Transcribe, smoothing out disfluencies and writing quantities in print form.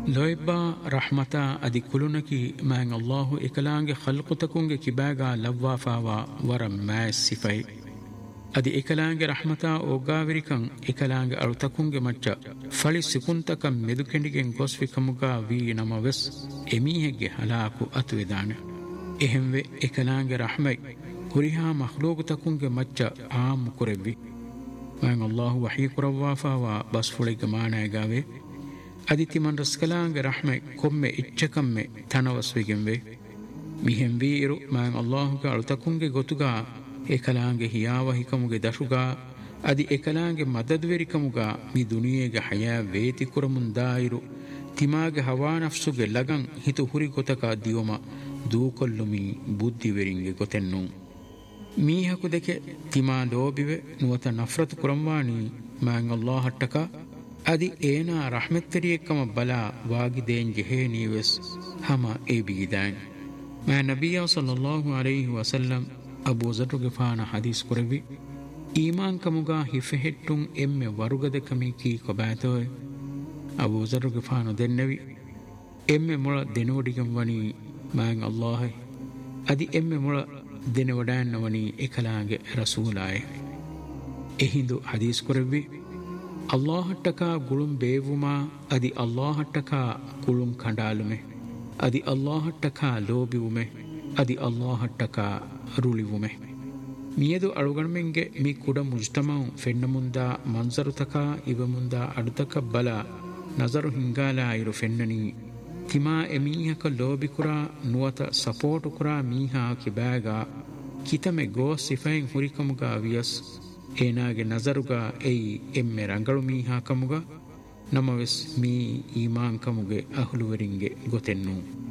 ಲೊಯ್ಬಾ ರಹ್ಮತಾ ಅದಿ ಕುಲುನಕಿ ಮ್ಯಾಂಗ್ ಅಲ್ಲಾಹು ಇಕಲಾಂಗೆ ಖಲ್ಕುತಕುಂಗೆ ಕಿಬಾಗಾ ಲವ್ವಾಫಾವಾ ವರ ಮ್ಯಾಸ್ ಸಿಫೈ ಅದಿ ಇಕಲಾಂಗೆ ರಹ್ಮತಾ ಒಗ್ಗಾವಿರಿಕಂ ಇಕಲಾಂಗೆ ಅಳುತಕುಂಗೆ ಮಚ್ಚ ಫಳಿ ಸಿಕುಂತಕಂ ಮೆದುಕೆಂಡಿಗೆಂ ಗೊಸ್ವಿಕಮುಗಾ ವಿ ನಮವೆಸ್ ಎಮೀಹೆಗ್ಗೆ ಹಲಾಕು ಅತುವೆದಾನೆ ಎಹೆಂವೆ ಇಕಲಾಂಗೆ ರಹ್ಮೈ ಹುರಿಹಾ ಮಖ್ಲೂಗುತಕುಂಗೆ ಮಚ್ಚ ಆಮ್ ಕುರೆವ್ವಿ ಮ್ಯಾಂಗ್ ಅಲ್ಲಾಹು ವಹೀ ಕುರವ್ವಾಫಾವಾ ಬಸ್ ಫುಳಿಗೆ ಮಾನಾಯಗಾವೆ ಅದಿತಿಮನ್ ರಸ್ಕಲಾಂಗೆ ರಹ್ಮೆ ಕೊಮ್ಮೆ ಇಚ್ಚಕಮ್ಮೆ ತನವಸ್ವಿಗೆಂವೆ ಮಿಹೆಂ ವೀರು ಮ್ಯಾಂಗ್ ಅಲ್ಲಾಹುಗೆ ಅಳುತಕುಂಗೆ ಗೊತುಗಾ ಏಕಲಾಂಗೆ ಹಿಯಾವಹಿಕಮುಗೆ ದಶುಗಾ ಅದಿ ಏಕಲಾಂಗೆ ಮದದ್ವೆರಿಕಮುಗಾ ಮಿ ದುನಿಯೆಗೆ ಹಯಾ ವೇತಿ ಕುರಮುಂದಾಯಿರು ತಿಮಾಗೆ ಹವಾ ನಫ್ಸುಗೆ ಲಗಂ ಹಿತು ಹುರಿ ಗೊತಕ ದಿಯೊಮ ದೂಕೊಲ್ಲುಮಿ ಬುದ್ಧಿವೆರಿಂಗೆ ಗೊತೆನ್ನು ಮೀಹಕು ದೆಕೆ ತಿಮಾ ಲೋಬಿವೆ ನುವತ ನಫ್ರತು ಕುರಂವಾಣಿ ಮ್ಯಾಂಗ್ ಅಲ್ಲಾಹಟ್ಟಕ ಅದಿ ಏನಾ ರಹ್ಮೆತ್ತರಿಯಕ್ಕಮ ಬಲಾ ವಾಗಿದೇನ್ ಜೆಹೇ ನೀವೆಸ್ ಹಮ ಏ ಬೀದಾನ್ ಮಾ ನಬಿಯ ಸಲ್ಲಲ್ಲಾಹು ಅಲೈಹಿ ವಸಲ್ಲಂ ಅಬೂ ಝರ್ ಗಿಫಾನ ಹದೀಸ್ ಕುರವಿ ಈಮಾನ್ ಕಮುಗಾ ಹಿಫೆಹೆಟ್ಟುಂ ಎಮ್ಮೆ ವರುಗದ ಕಮಿ ಕೀ ಕೊಬಾತೋಯ್ ಅಬೂ ಝರ್ ಗಿಫಾನ ದೆನ್ನವಿ ಎಮ್ಮೆ ಮುಳ ದೆನೋಡಿಗಂ ವನಿ ಮ್ಯಾಂಗ್ ಅಲ್ಲಾಹ್ ಅದಿ ಎಮ್ಮೆ ಮುಳ ದೆನವಡಾನ್ನ ವನಿ ಎಕಲಾಗೆ ರಸೂಲಾಯ್ ಎಹಿಂದು ಹದೀಸ್ ಕುರವಿ ಅಲ್ಲಾಹಟ್ಟಕ ಗುಳುಂ ಬೇವುಮಾ ಅದಿ ಅಲ್ಲಾಹಟ್ಟಕ ಗುಳುಂ ಕಂಡಾಲುಮೆ ಅದಿ ಅಲ್ಲಾಹಟ್ಟಕ ಲೋಬಿವುಮೆ ಅದಿ ಅಲ್ಲಾಹಟ್ಟಕ ರುಳಿವುಮೆ ಮಿಯದು ಅಳುಗಣ್ಮೆಂಗೆ ಮಿ ಕುಡ ಮುಜ್ತಮಂ ಫೆನ್ನ ಮುಂದ ಮನ್ಸರುತಕ ಇವ ಮುಂದ ಅಡುತಕ ಬಲ ನಜರು ಹಿಂಗಾಲ ಇರು ಫೆನ್ನನಿ ತಿಮಾ ಎಮೀಹಕ ಲೋಬಿ ಕುರ ನುವತ ಸಪೋರ್ಟು ಕುರ ಮೀಹಾ ಕಿಬಾಗ ಕಿತಮೆ ಗೋ ಸಿಫೈನ್ ಹುರಿಕಮುಗ ವಿಯಸ್ ಏನಾಗೆ ನಜರುಗ ಎಯಿ ಎಮ್ಮೆ ರಂಗಳು ಮೀಹಾ ಕಮುಗ ನಮವೆಸ್ ಮೀ ಈಮಾನ್ ಕಮುಗೆ ಅಹುಲುವರಿಂಗೆ ಗೊತೆನ್ನು